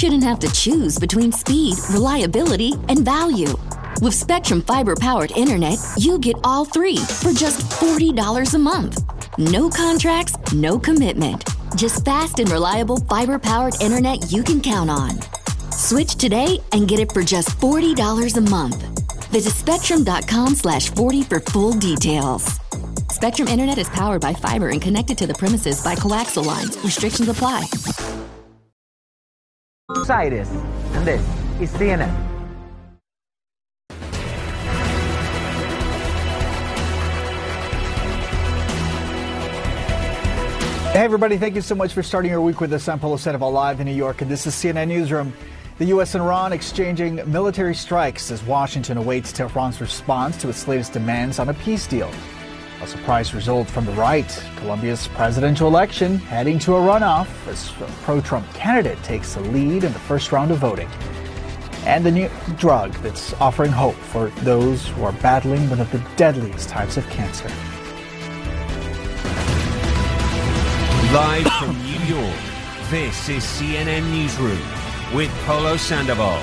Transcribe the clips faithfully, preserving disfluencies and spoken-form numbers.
shouldn't have to choose between speed, reliability, and value. With Spectrum Fiber-powered internet, you get all three for just forty dollars a month. No contracts, no commitment. Just fast and reliable fiber-powered internet you can count on. Switch today and get it for just forty dollars a month. Visit spectrum.com slash 40 for full details. Spectrum Internet is powered by fiber and connected to the premises by coaxial lines. Restrictions apply. Aires, and this is C N N. Hey everybody, thank you so much for starting your week with us. I'm Paulo Sandoval live in New York, and this is C N N Newsroom. The U S and Iran exchanging military strikes as Washington awaits Tehran's response to its latest demands on a peace deal. A surprise result from the right. Colombia's presidential election heading to a runoff as a pro-Trump candidate takes the lead in the first round of voting. And the new drug that's offering hope for those who are battling one of the deadliest types of cancer. Live from New York, this is C N N Newsroom with Paulo Sandoval.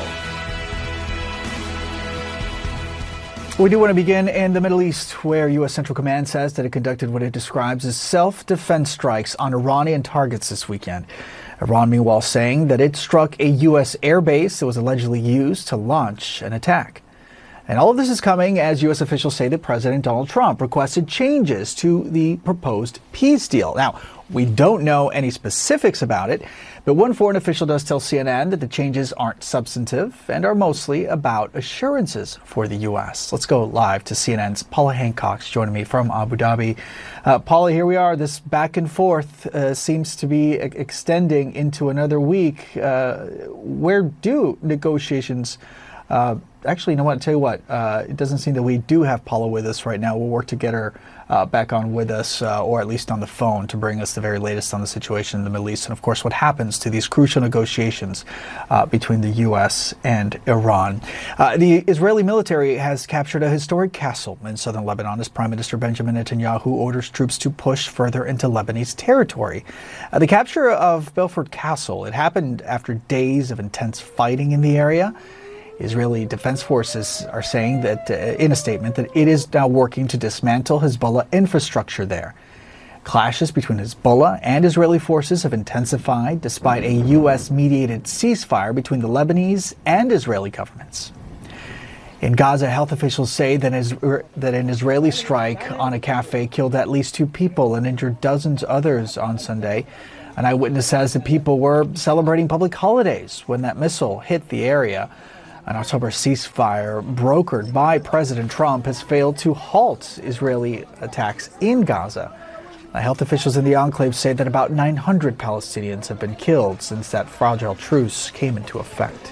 We do want to begin in the Middle East, where U S Central Command says that it conducted what it describes as self-defense strikes on Iranian targets this weekend. Iran, meanwhile, saying that it struck a U S airbase that was allegedly used to launch an attack. And all of this is coming as U S officials say that President Donald Trump requested changes to the proposed peace deal. Now, we don't know any specifics about it, but one foreign official does tell C N N that the changes aren't substantive and are mostly about assurances for the U S. Let's go live to C N N's Paula Hancock joining me from Abu Dhabi. Uh, Paula, here we are. This back and forth uh, seems to be e- extending into another week. Uh, where do negotiations uh, Actually, you know what? I'll tell you what. Uh, it doesn't seem that we do have Paula with us right now. We'll work to get her uh, back on with us, uh, or at least on the phone, to bring us the very latest on the situation in the Middle East and, of course, what happens to these crucial negotiations uh, between the U S and Iran. Uh, the Israeli military has captured a historic castle in southern Lebanon as Prime Minister Benjamin Netanyahu orders troops to push further into Lebanese territory. Uh, the capture of Belfort Castle, it happened after days of intense fighting in the area. Israeli Defense Forces are saying that, uh, in a statement, that it is now working to dismantle Hezbollah infrastructure there. Clashes between Hezbollah and Israeli forces have intensified despite a U S-mediated ceasefire between the Lebanese and Israeli governments. In Gaza, health officials say that, is, that an Israeli strike on a cafe killed at least two people and injured dozens others on Sunday. An eyewitness says that people were celebrating public holidays when that missile hit the area. An October ceasefire brokered by President Trump has failed to halt Israeli attacks in Gaza. Now, health officials in the enclave say that about nine hundred Palestinians have been killed since that fragile truce came into effect.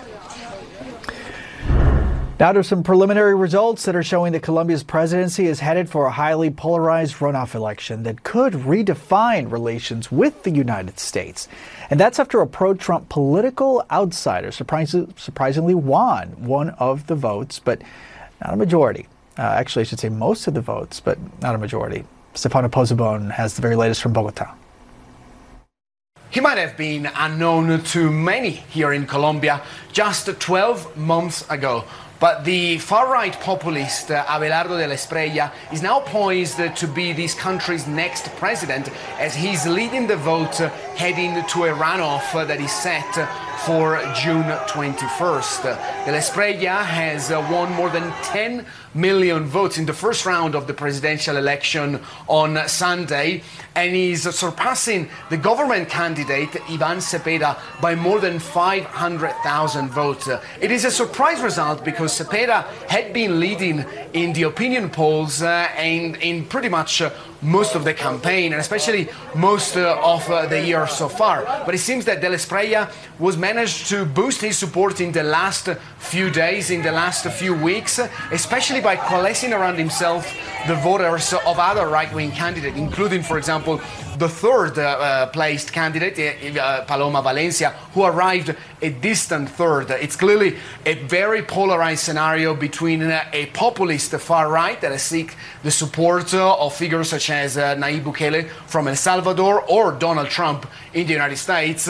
Now to some preliminary results that are showing that Colombia's presidency is headed for a highly polarized runoff election that could redefine relations with the United States. And that's after a pro-Trump political outsider surprisingly, surprisingly won one of the votes, but not a majority. Uh, actually, I should say most of the votes, but not a majority. Stefano Pozzebon has the very latest from Bogota. He might have been unknown to many here in Colombia just twelve months ago. But the far-right populist uh, Abelardo de la Espriella is now poised uh, to be this country's next president as he's leading the vote uh, heading to a runoff uh, that is set uh, for June twenty-first. Uh, de la Espriella has uh, won more than ten million votes in the first round of the presidential election on Sunday, and is surpassing the government candidate Ivan Cepeda by more than five hundred thousand votes. Uh, it is a surprise result because Cepeda had been leading in the opinion polls uh, and in pretty much uh, most of the campaign, and especially most uh, of uh, the year so far. But it seems that de la Espriella was managed to boost his support in the last few days, in the last few weeks, especially by coalescing around himself the voters of other right-wing candidates, including, for example, the third uh, uh, placed candidate, uh, Paloma Valencia, who arrived a distant third. It's clearly a very polarized scenario between uh, a populist far right that seeks the support uh, of figures such as uh, Nayib Bukele from El Salvador or Donald Trump in the United States,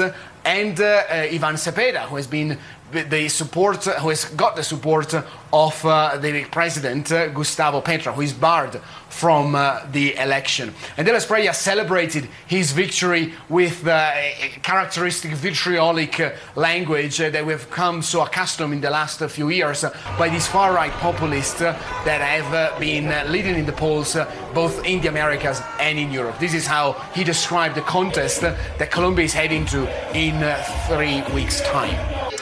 and uh, uh, Ivan Cepeda, who has been the support, who has got the support of uh, the president, uh, Gustavo Petro, who is barred from uh, the election. And De La Espriella celebrated his victory with uh, a characteristic vitriolic uh, language uh, that we've come so accustomed in the last uh, few years uh, by these far-right populists uh, that have uh, been uh, leading in the polls uh, both in the Americas and in Europe. This is how he described the contest uh, that Colombia is heading to in uh, three weeks' time.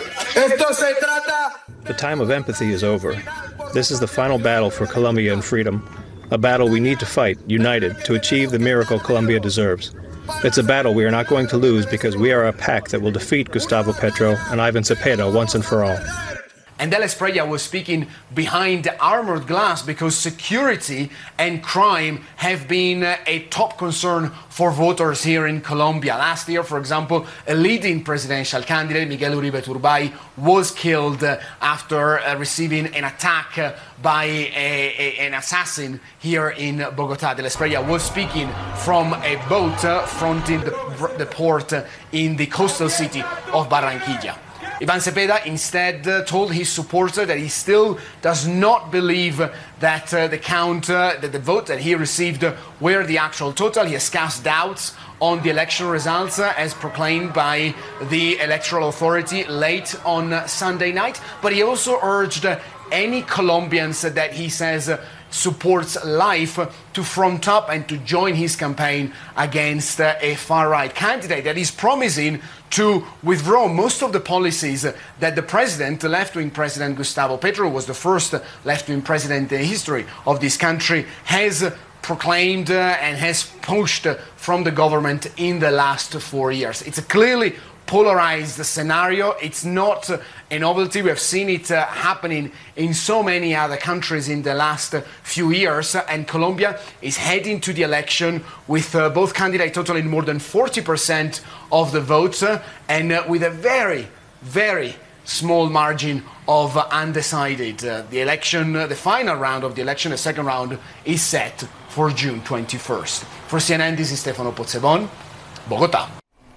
The time of empathy is over. This is the final battle for Colombia and freedom, a battle we need to fight, united, to achieve the miracle Colombia deserves. It's a battle we are not going to lose because we are a pack that will defeat Gustavo Petro and Ivan Cepeda once and for all. And De La Espriella was speaking behind armored glass because security and crime have been a top concern for voters here in Colombia. Last year, for example, a leading presidential candidate, Miguel Uribe Turbay, was killed after receiving an attack by a, a, an assassin here in Bogotá. De La Espriella was speaking from a boat fronting the, the port in the coastal city of Barranquilla. Ivan Cepeda instead uh, told his supporter that he still does not believe that uh, the count, uh, that the vote that he received uh, were the actual total. He has cast doubts on the election results uh, as proclaimed by the Electoral Authority late on uh, Sunday night. But he also urged uh, any Colombians that he says uh, supports life to front up and to join his campaign against uh, a far-right candidate that is promising to withdraw most of the policies that the president, the left-wing president Gustavo Petro, was the first left-wing president in the history of this country, has proclaimed uh, and has pushed from the government in the last four years. It's a clearly polarized scenario. It's not a novelty. We have seen it uh, happening in so many other countries in the last uh, few years, and Colombia is heading to the election with uh, both candidates totaling more than forty percent of the votes uh, and uh, with a very, very small margin of uh, undecided. Uh, the election, uh, the final round of the election, the second round, is set for June twenty-first. For C N N, this is Stefano Pozzebon, Bogotá.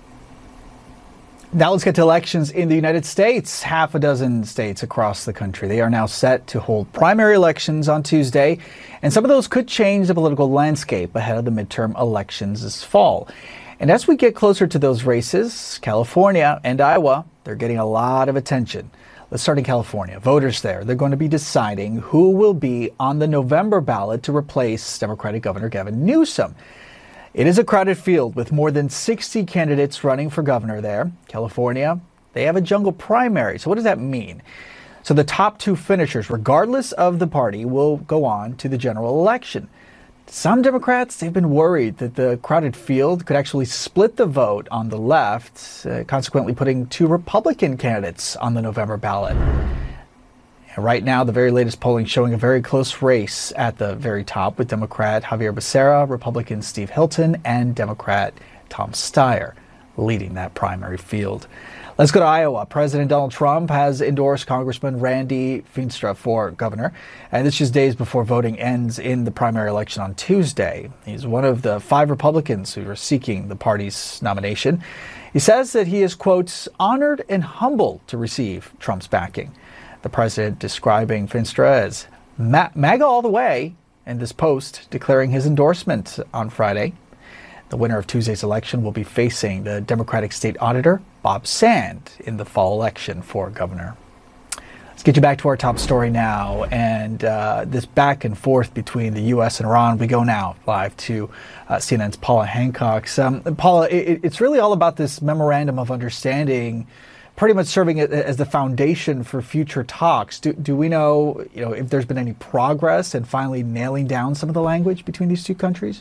Now let's get to elections in the United States. Half a dozen states across the country. They are now set to hold primary elections on Tuesday, and some of those could change the political landscape ahead of the midterm elections this fall. And as we get closer to those races, California and Iowa, they're getting a lot of attention. Let's start in California. Voters there, they're going to be deciding who will be on the November ballot to replace Democratic Governor Gavin Newsom. It is a crowded field with more than sixty candidates running for governor there. California, they have a jungle primary. So what does that mean? So the top two finishers, regardless of the party, will go on to the general election. Some Democrats, they've been worried that the crowded field could actually split the vote on the left, uh, consequently putting two Republican candidates on the November ballot. Right now, the very latest polling showing a very close race at the very top with Democrat Javier Becerra, Republican Steve Hilton, and Democrat Tom Steyer leading that primary field. Let's go to Iowa. President Donald Trump has endorsed Congressman Randy Feenstra for governor, and this is just days before voting ends in the primary election on Tuesday. He's one of the five Republicans who are seeking the party's nomination. He says that he is, quote, honored and humbled to receive Trump's backing. The president describing Feenstra as Ma- MAGA all the way, and this post declaring his endorsement on Friday. The winner of Tuesday's election will be facing the Democratic State Auditor, Bob Sand, in the fall election for governor. Let's get you back to our top story now, and uh, this back and forth between the U S and Iran. We go now live to uh, C N N's Paula Hancock. Um, Paula, it, it's really all about this memorandum of understanding, pretty much serving it as the foundation for future talks. Do, do we know, you know, if there's been any progress in finally nailing down some of the language between these two countries?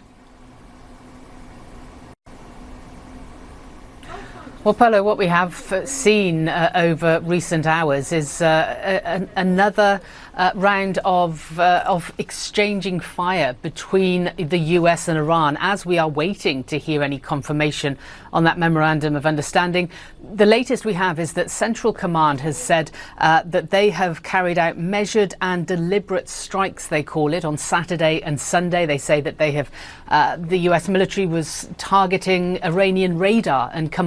Well, Paulo, what we have seen uh, over recent hours is uh, a, another uh, round of uh, of exchanging fire between the U S and Iran as we are waiting to hear any confirmation on that memorandum of understanding. The latest we have is that Central Command has said uh, that they have carried out measured and deliberate strikes, they call it, on Saturday and Sunday. They say that they have uh, the U S military was targeting Iranian radar and command and control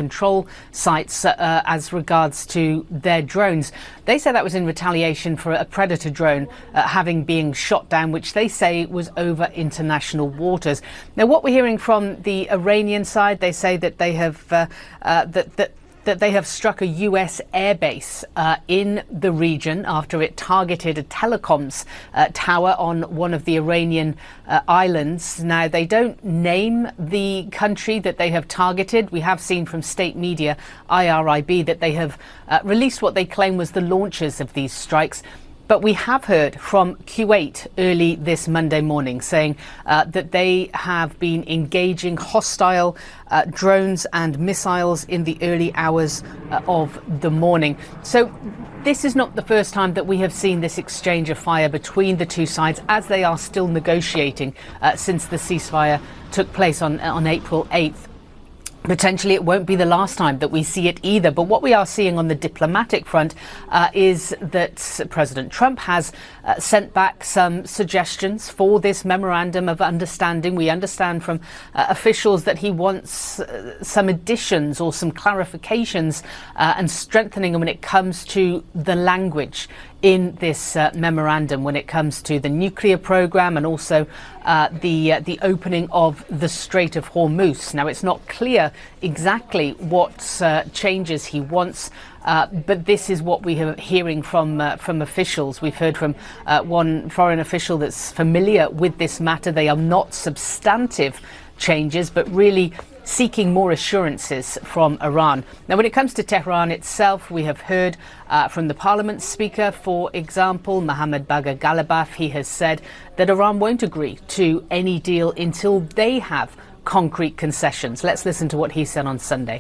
control sites uh, as regards to their drones. They say that was in retaliation for a Predator drone uh, having been shot down, which they say was over international waters. Now, what we're hearing from the Iranian side, they say that they have uh, uh, that that. that they have struck a U S airbase uh, in the region after it targeted a telecoms uh, tower on one of the Iranian uh, islands. Now, they don't name the country that they have targeted. We have seen from state media, I R I B, that they have uh, released what they claim was the launches of these strikes. But we have heard from Kuwait early this Monday morning saying uh, that they have been engaging hostile uh, drones and missiles in the early hours uh, of the morning. So this is not the first time that we have seen this exchange of fire between the two sides as they are still negotiating uh, since the ceasefire took place on, on April eighth. Potentially it won't be the last time that we see it either. But what we are seeing on the diplomatic front uh, is that President Trump has uh, sent back some suggestions for this memorandum of understanding. We understand from uh, officials that he wants uh, some additions or some clarifications uh, and strengthening when it comes to the language in this uh, memorandum, when it comes to the nuclear program and also uh, the uh, the opening of the Strait of Hormuz. Now, it's not clear exactly what uh, changes he wants, uh, but this is what we are hearing from uh, from officials. We've heard from uh, one foreign official that's familiar with this matter. They are not substantive changes, but really seeking more assurances from Iran. Now, when it comes to Tehran itself, we have heard uh, from the Parliament Speaker, for example, Mohammad Bagher Ghalibaf. He has said that Iran won't agree to any deal until they have concrete concessions. Let's listen to what he said on Sunday.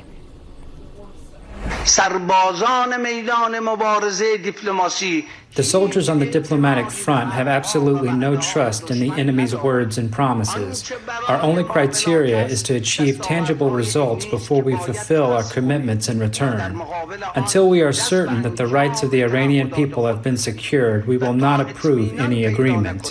The soldiers on the diplomatic front have absolutely no trust in the enemy's words and promises. Our only criteria is to achieve tangible results before we fulfill our commitments in return. Until we are certain that the rights of the Iranian people have been secured, we will not approve any agreement.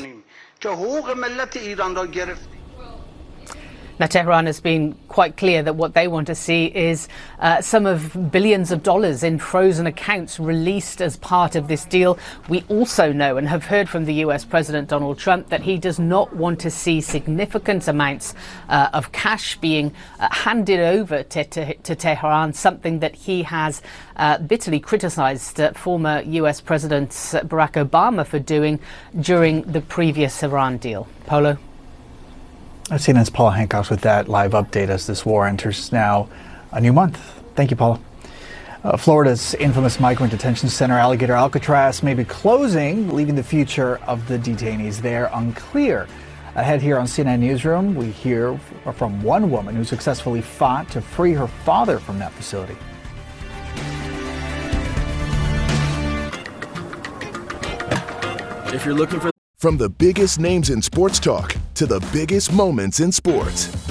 Now, Tehran has been quite clear that what they want to see is uh, some of billions of dollars in frozen accounts released as part of this deal. We also know and have heard from the U S President Donald Trump that he does not want to see significant amounts uh, of cash being uh, handed over to, to, to Tehran, something that he has uh, bitterly criticized uh, former U S President Barack Obama for doing during the previous Iran deal. Polo? C N N's Paula Hancock with that live update as this war enters now a new month. Thank you, Paula. Uh, Florida's infamous migrant detention center, Alligator Alcatraz, may be closing, leaving the future of the detainees there unclear. Ahead here on C N N Newsroom, we hear from one woman who successfully fought to free her father from that facility. If you're looking for From the biggest names in sports talk to the biggest moments in sports,